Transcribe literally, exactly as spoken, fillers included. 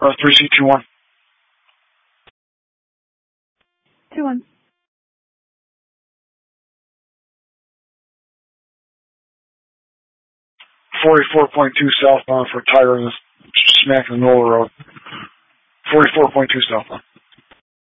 Uh, three C two one. Two one. forty-four point two southbound for a tire in the smack in the middle of the road. forty-four point two southbound.